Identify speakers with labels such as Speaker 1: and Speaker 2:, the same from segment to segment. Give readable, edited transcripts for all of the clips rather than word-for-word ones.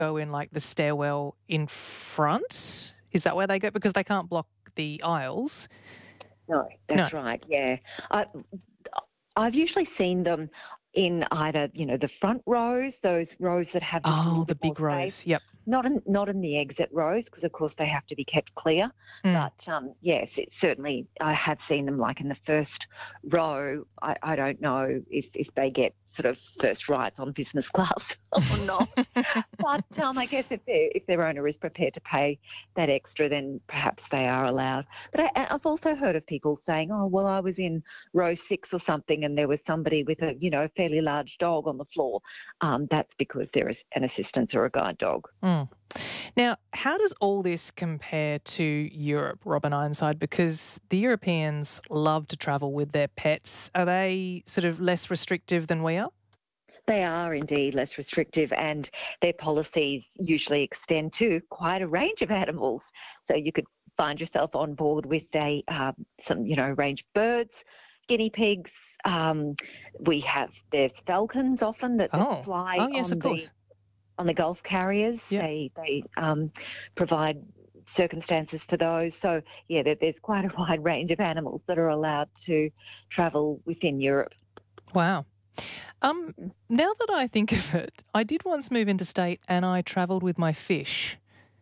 Speaker 1: go in like the stairwell in front? Is that where they go? Because they can't block the aisles.
Speaker 2: No, that's right. Yeah, I've usually seen them in either the front rows, those rows that have just a little
Speaker 1: the
Speaker 2: bit
Speaker 1: big
Speaker 2: more
Speaker 1: rows.
Speaker 2: space.
Speaker 1: Yep.
Speaker 2: Not in the exit rows because of course they have to be kept clear. But yes, it's certainly I have seen them like in the first row. I don't know if they get sort of first rights on business class or not. But I guess if their owner is prepared to pay that extra, then perhaps they are allowed. But I've also heard of people saying, "Oh, well, I was in row 6 or something, and there was somebody with a fairly large dog on the floor." That's because there is an assistance or a guide dog.
Speaker 1: Now, how does all this compare to Europe, Robin Ironside? Because the Europeans love to travel with their pets. Are they sort of less restrictive than we are?
Speaker 2: They are indeed less restrictive, and their policies usually extend to quite a range of animals. So you could find yourself on board with range of birds, guinea pigs. There's falcons often that fly on the Gulf carriers.
Speaker 1: Yep.
Speaker 2: They provide circumstances for those. So, yeah, there's quite a wide range of animals that are allowed to travel within Europe.
Speaker 1: Wow. Now that I think of it, I did once move interstate and I travelled with my fish,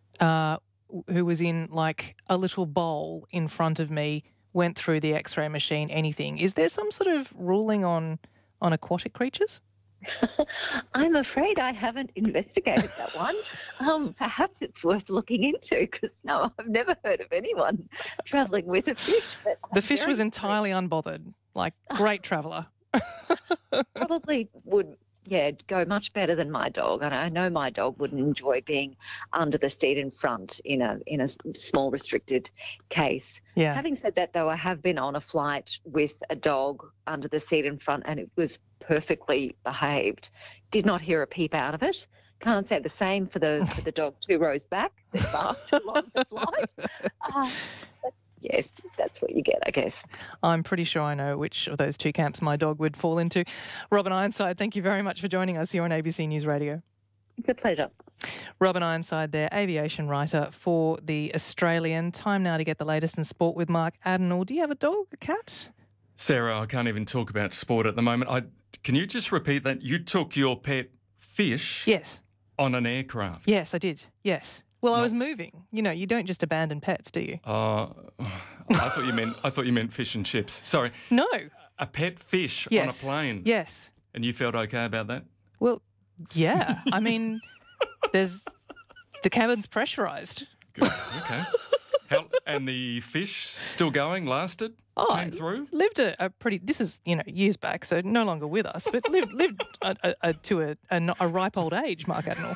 Speaker 1: who was in like a little bowl in front of me, went through the X-ray machine, anything. Is there some sort of ruling on aquatic creatures?
Speaker 2: I'm afraid I haven't investigated that one. Perhaps it's worth looking into because, no, I've never heard of anyone travelling with a fish. But
Speaker 1: the fish was entirely unbothered, like great traveller.
Speaker 2: Probably would, go much better than my dog. And I know my dog wouldn't enjoy being under the seat in front in a small restricted case.
Speaker 1: Yeah.
Speaker 2: Having said that, though, I have been on a flight with a dog under the seat in front and it was perfectly behaved. Did not hear a peep out of it. Can't say the same for the dog 2 rows back that barked along the flight. But yes, that's what you get, I guess.
Speaker 1: I'm pretty sure I know which of those 2 camps my dog would fall into. Robin Ironside, thank you very much for joining us here on ABC News Radio.
Speaker 2: It's a pleasure.
Speaker 1: Robin Ironside there, aviation writer for The Australian. Time now to get the latest in sport with Mark Adenall. Do you have a dog, a cat?
Speaker 3: Sarah, I can't even talk about sport at the moment. Can you just repeat that? You took your pet fish on an aircraft?
Speaker 1: Yes, I did. Yes. Well, I was moving. You don't just abandon pets, do you?
Speaker 3: I thought you meant fish and chips. Sorry.
Speaker 1: No.
Speaker 3: A pet fish on a plane.
Speaker 1: Yes.
Speaker 3: And you felt okay about that?
Speaker 1: Well, yeah. I mean, the cabin's pressurised.
Speaker 3: Good. Okay. And the fish still going? Lasted? Came through?
Speaker 1: Lived a pretty. This is years back, so no longer with us, but lived to a ripe old age. Mark Adenall.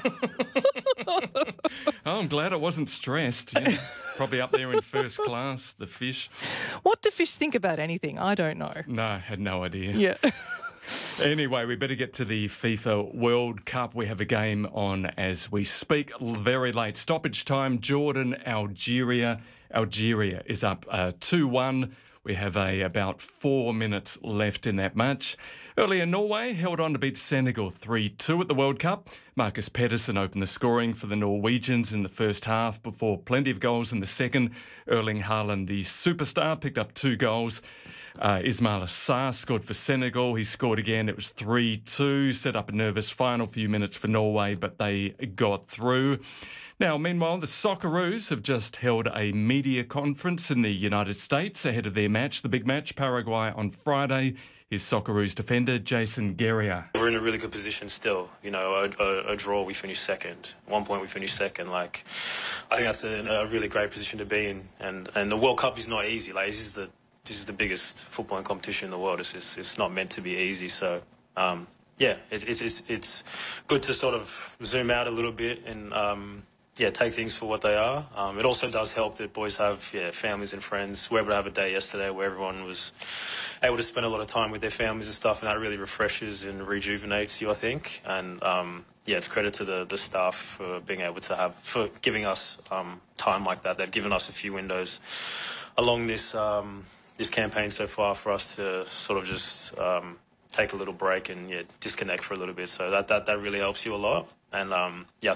Speaker 3: Oh, I'm glad it wasn't stressed. Probably up there in first class. The fish.
Speaker 1: What do fish think about anything? I don't know.
Speaker 3: No, I had no idea.
Speaker 1: Yeah.
Speaker 3: Anyway, we better get to the FIFA World Cup. We have a game on as we speak. Very late stoppage time. Jordan, Algeria. Algeria is up 2-1. We have about 4 minutes left in that match. Earlier, Norway held on to beat Senegal 3-2 at the World Cup. Marcus Pedersen opened the scoring for the Norwegians in the first half before plenty of goals in the second. Erling Haaland, the superstar, picked up 2 goals. Ismail Assar scored for Senegal. He scored again. It was 3-2. Set up a nervous final few minutes for Norway, but they got through. Now, meanwhile, the Socceroos have just held a media conference in the United States ahead of their match, the big match, Paraguay on Friday. Here's Socceroos defender Jason Guerrier.
Speaker 4: We're in a really good position still. A draw, we finish second. 1 point, we finish second. I think that's a really great position to be in. And the World Cup is not easy. This is the biggest footballing competition in the world. It's not meant to be easy. So, it's good to sort of zoom out a little bit and take things for what they are. It also does help that boys have families and friends. We were able to have a day yesterday where everyone was able to spend a lot of time with their families and stuff, and that really refreshes and rejuvenates you, I think. And it's credit to the staff for being able to for giving us time like that. They've given us a few windows along this campaign so far for us to sort of just take a little break and disconnect for a little bit. So that really helps you a lot. And yeah,